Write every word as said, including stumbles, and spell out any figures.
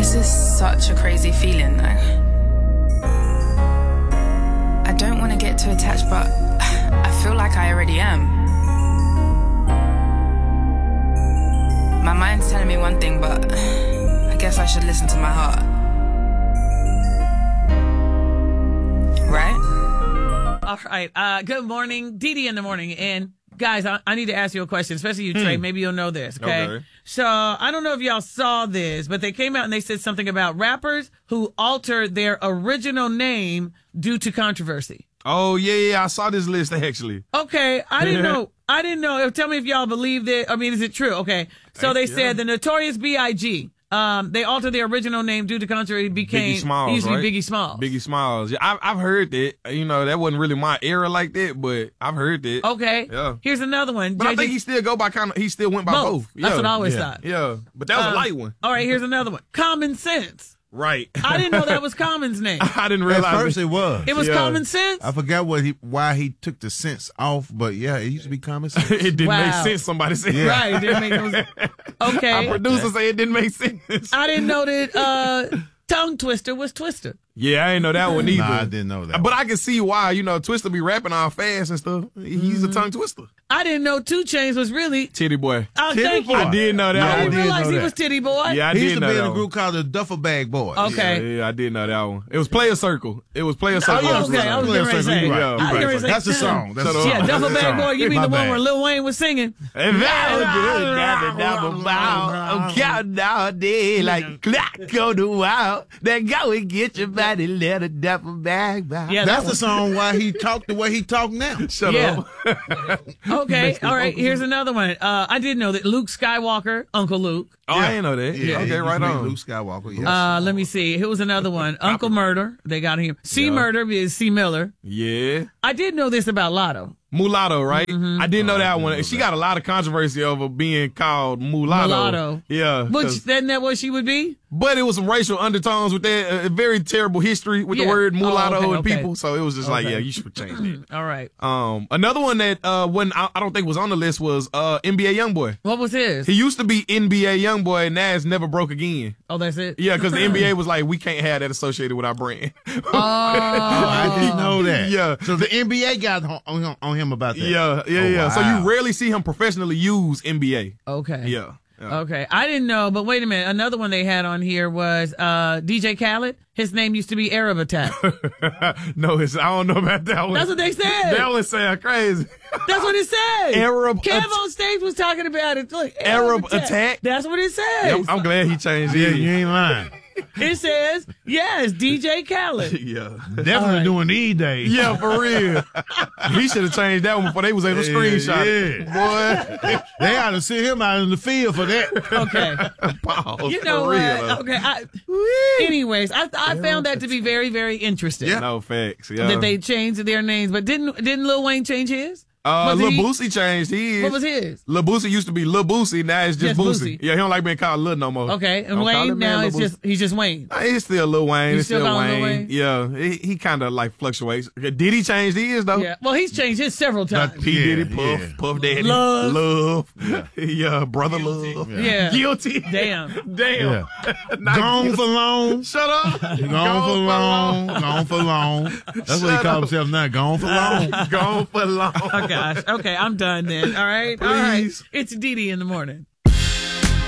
This is such a crazy feeling, though. I don't want to get too attached, but I feel like I already am. My mind's telling me one thing, but I guess I should listen to my heart. Right? All right. Uh, good morning. Dee Dee in the morning. And guys, I, I need to ask you a question, especially you, Trey. Hmm. Maybe you'll know this, okay? okay? So I don't know if y'all saw this, but they came out and they said something about rappers who altered their original name due to controversy. Oh, yeah, yeah. I saw this list, actually. Okay. I didn't know. I didn't know. Tell me if y'all believe it. I mean, is it true? Okay. So they yeah. said the Notorious B I G Um, they altered their original name due to controversy. Became Biggie Smalls, used to be right? Biggie Smalls. Biggie Smalls. Yeah, I've I've heard that. You know, that wasn't really my era like that, but I've heard that. Okay. Yeah. Here's another one. But J J- I think he still go by kind of. He still went by both. both. Yeah. That's what I always yeah. thought. Yeah, but that was um, a light one. All right. Here's another one. Common Sense. Right. I didn't know that was Common's name. I didn't realize. At first it was. It was Yeah. Common Sense. I forgot what he why he took the sense off, but yeah, it used to be Common Sense. It didn't Wow. make sense. Somebody said. Yeah. Right. It didn't make no sense. Okay. Our producer said it didn't make sense. I didn't know that uh, Tongue Twister was Twister. Yeah, I ain't know that one either. Nah, I didn't know that. But I can see why. You know, Twister be rapping all fast and stuff. He's Mm-hmm. a tongue twister. I didn't know Two Chainz was really. Titty boy. Oh, Titty thank boy. you. I did know that Yeah, I one. didn't did realize know he that. was Titty Boy. Yeah, I he did used to know be in that a one. group called the Duffel Bag Boys. Okay. Yeah, yeah, I did know that one. It was Player Circle. It was Player Oh, Circle. yeah, okay. I was Player getting ready to Circle, say. you right. I was Right. getting ready to say. That's the song. That's Shut the up. song. Yeah, Duffel That's the Bag song. Boy. You mean My the one bad. where Lil Wayne was singing? And I'm counting all day like clock on the wall. Then go and get your body, let a duffel bag by. Yeah, That's that the song why he talked the way he talk now. Shut Yeah. up. Okay, all right, here's another one. Uh, I didn't know that Luke Skywalker, Uncle Luke. Oh, I ain't know that. Yeah, okay, he right used to be on. Luke Skywalker. Yes. Uh, let me see. Here was another one. Uncle Murder. They got him. C Yeah. Murder is C Miller. Yeah. I did know this about Lotto. Mulatto, right? Mm-hmm. I didn't know Oh, I that didn't one. know She that. got a lot of controversy over being called mulatto. Mulatto. Yeah. Which, 'cause- isn't that what she would be? But it was some racial undertones with that. A very terrible history with Yeah. the word Oh, mulatto okay, and okay. people. So it was just like, Okay. yeah, you should change that. All right. Um, another one that uh, when I, I don't think was on the list was uh N B A YoungBoy. What was his? He used to be N B A YoungBoy, and now it's never broke again. Oh, that's it? Yeah, because the N B A was like, we can't have that associated with our brand. Oh. I didn't know that. Yeah. So the N B A got on, on, on him about that. yeah, yeah, Oh, yeah. So wow. you rarely see him professionally use N B A. Okay. Yeah. yeah. Okay. I didn't know, but wait a minute. Another one they had on here was uh, D J Khaled. His name used to be Arab Attack. No, it's, I don't know about that one. That's what they said. That one sound crazy. That's what it said. Arab Kev At- on stage was talking about it. Look, Arab Attack? That's what it says. I'm, I'm glad he changed Yeah, it. you ain't lying. It says, yes, D J Khaled. Yeah. Definitely All right. doing these days. Yeah, for real. He should have changed that one before they was able to Yeah, screenshot it. Boy. They ought to sit him out in the field for that. Okay. Pause, You know for what? real. Okay. I, anyways, I I found that to be very, very interesting. Yeah. No facts. Yeah. That they changed their names. But didn't didn't Lil Wayne change his? Uh, Was Lil he- Boosie changed his. What was his? Lil Boosie used to be Lil Boosie, now it's just Just Boosie. Boosie. Yeah, he don't like being called Lil no more. Okay. And Don't call Wayne that man now Lil is Boosie. just he's just Wayne. Nah, He's still Lil Wayne. You It's still still call him Lil Wayne. Wayne? Yeah, he, he kind of like fluctuates. Did he change his though? Yeah. Well, he's changed his several times. But- P Yeah, Diddy, Puff, yeah. Puff Daddy, Love. Love, yeah, brother Love, Yeah. Guilty, Damn. damn, Not Gone guilty. for long. Shut up, Gone, for long. Gone for long. That's what he Shut called up. himself now. Gone for long. Gone for long. Oh gosh. Okay, I'm done then. All right. All right. Please. It's Dee Dee in the morning.